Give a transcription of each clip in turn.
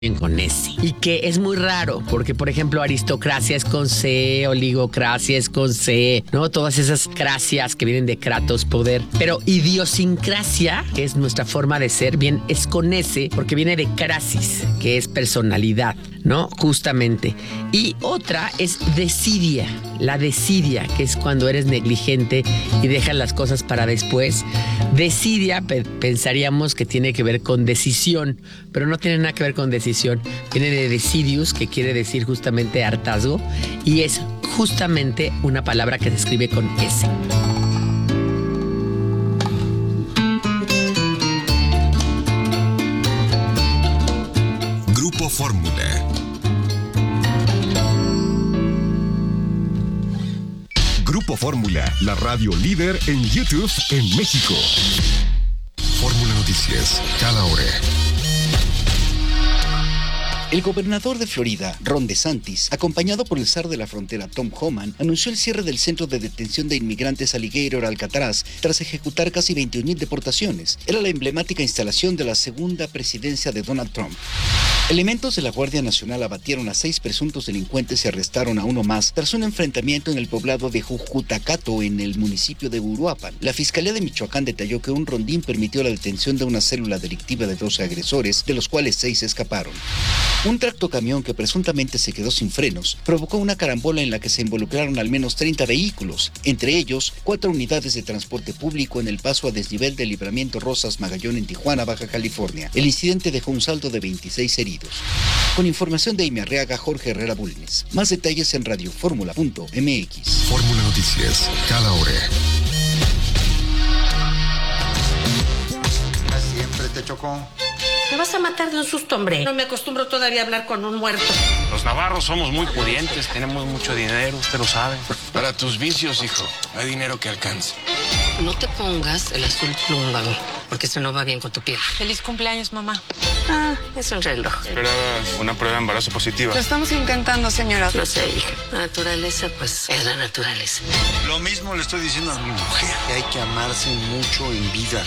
con S. Y que es muy raro, porque por ejemplo aristocracia es con C, oligocracia es con C, ¿no? Todas esas cracias que vienen de kratos, poder. Pero idiosincrasia, que es nuestra forma de ser, bien, es con S, porque viene de crasis, que es personalidad, ¿no? Justamente. Y otra es desidia, la desidia, que es cuando eres negligente y dejas las cosas para después. Desidia, pensaríamos que tiene que ver con decisión, pero no tiene nada que ver con decisión. Viene de decidius, que quiere decir justamente hartazgo, y es justamente una palabra que se escribe con S. Grupo Fórmula. Grupo Fórmula, la radio líder en YouTube en México. Fórmula Noticias, cada hora. El gobernador de Florida, Ron DeSantis, acompañado por el zar de la frontera, Tom Homan, anunció el cierre del centro de detención de inmigrantes Alligator Alcatraz tras ejecutar casi 21,000 deportaciones. Era la emblemática instalación de la segunda presidencia de Donald Trump. Elementos de la Guardia Nacional abatieron a 6 presuntos delincuentes y arrestaron a uno más tras un enfrentamiento en el poblado de Jujutacato, en el municipio de Uruapan. La Fiscalía de Michoacán detalló que un rondín permitió la detención de una célula delictiva de 12 agresores, de los cuales 6 escaparon. Un tractocamión que presuntamente se quedó sin frenos provocó una carambola en la que se involucraron al menos 30 vehículos, entre ellos 4 unidades de transporte público en el paso a desnivel del Libramiento Rosas Magallón en Tijuana, Baja California. El incidente dejó un saldo de 26 heridos. Con información de Amy Arriaga, Jorge Herrera Bulnes. Más detalles en radioformula.mx. Fórmula Noticias, cada hora. Siempre te chocó. Me vas a matar de un susto, hombre. No me acostumbro todavía a hablar con un muerto. Los navarros somos muy pudientes, tenemos mucho dinero, usted lo sabe. Para tus vicios, hijo, no hay dinero que alcance. No te pongas el azul plúmbano, porque eso no va bien con tu piel. Feliz cumpleaños, mamá. Ah, es un reloj. Esperabas una prueba de embarazo positiva. Lo estamos intentando, señora. No sé, hija. La naturaleza, pues, es la naturaleza. Lo mismo le estoy diciendo a mi mujer, que hay que amarse mucho en vida.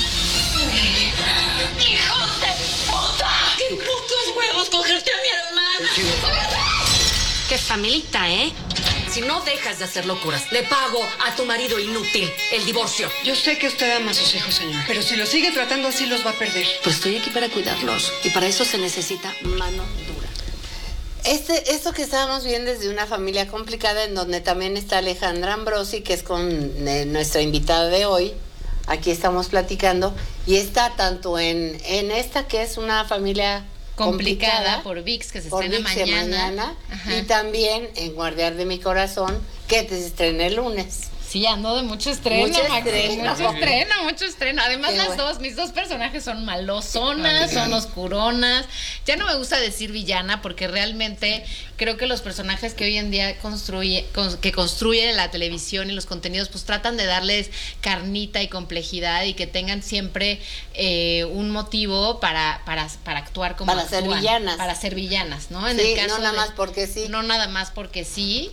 ¡Hijos de puta! ¡Qué putos huevos cogerte a mi hermana! ¡Qué familita, eh! Si no dejas de hacer locuras, le pago a tu marido inútil el divorcio. Yo sé que usted ama a sus hijos, señora, pero si los sigue tratando así, los va a perder. Pues estoy aquí para cuidarlos, y para eso se necesita mano dura. Esto que estábamos viendo es de una familia complicada, en donde también está Alejandra Ambrosi, que es con nuestra invitada de hoy. Aquí estamos platicando, y está tanto en esta, que es una familia complicada por VIX, que se estrena mañana. Y también en Guardián de mi Corazón, que se estrena el lunes. Sí, ando de mucho estreno, mucho estreno. Además, mis dos personajes son malosonas, son oscuronas. Ya no me gusta decir villana, porque realmente creo que los personajes que hoy en día construye la televisión y los contenidos, pues tratan de darles carnita y complejidad, y que tengan siempre un motivo para actuar como para actúan, ser villanas. Para ser villanas, ¿no? En el caso no nada más porque sí. No nada más porque sí.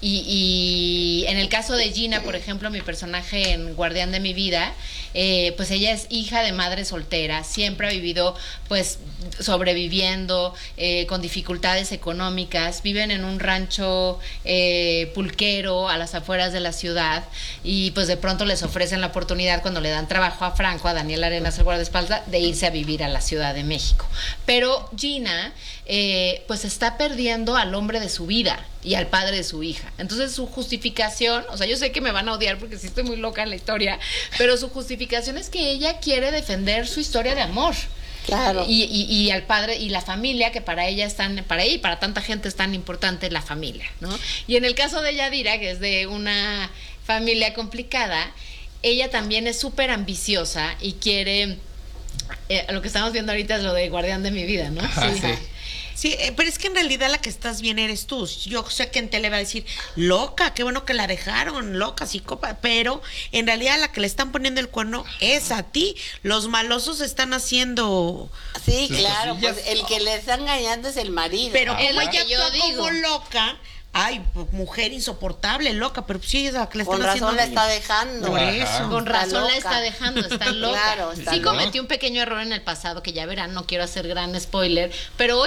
Y en el caso de Gina, por ejemplo, mi personaje en Guardián de mi Vida, pues ella es hija de madre soltera, siempre ha vivido pues sobreviviendo, con dificultades económicas, viven en un rancho pulquero a las afueras de la ciudad, y pues de pronto les ofrecen la oportunidad, cuando le dan trabajo a Franco, a Daniel Arenas, el guardaespaldas, de irse a vivir a la Ciudad de México. Pero Gina pues está perdiendo al hombre de su vida y al padre de su hija. Entonces su justificación, o sea, yo sé que me van a odiar porque sí estoy muy loca en la historia, pero su justificación es que ella quiere defender su historia de amor. Claro. Y al padre y la familia, que para ella y para tanta gente es tan importante la familia, ¿no? Y en el caso de Yadira, que es de una familia complicada, ella también es súper ambiciosa y quiere, lo que estamos viendo ahorita es lo de Guardián de mi Vida, ¿no? Ajá, sí. Sí, pero es que en realidad la que estás bien eres tú. Yo sé que en tele va a decir, loca, qué bueno que la dejaron, loca, psicópata, pero en realidad la que le están poniendo el cuerno es a ti. Los malosos están haciendo... Sí, claro, pues el que le está engañando es el marido. Pero como ella actúa como loca, ay, mujer insoportable, loca, pero sí es la que le están Con haciendo razón la daño. está dejando. Por eso. Con razón loca. la está dejando, está loca. Claro, está sí loca. cometí un pequeño error en el pasado, que ya verán, no quiero hacer gran spoiler, pero